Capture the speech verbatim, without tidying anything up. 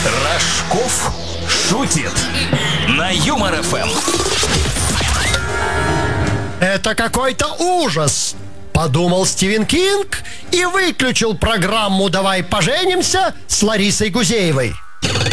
Рожков шутит на Юмор эф эм. Это какой-то ужас, подумал Стивен Кинг и выключил программу «Давай поженимся» с Ларисой Гузеевой.